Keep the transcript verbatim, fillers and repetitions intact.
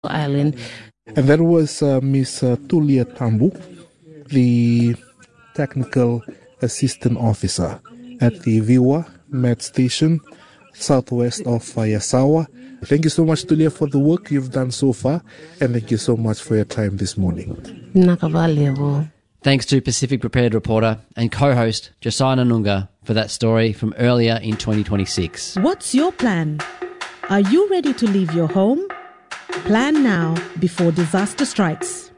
Island. And that was uh, Miss Uh, Tulia Tambu, the Technical Assistant Officer at the Viwa Med Station, southwest of uh, Yasawa. Thank you so much, Tulia, for the work you've done so far, and thank you so much for your time this morning. Nakavaliabo. Thanks to Pacific Prepared reporter and co-host Josiah Nunga for that story from earlier in twenty twenty-six. What's your plan? Are you ready to leave your home? Plan now before disaster strikes.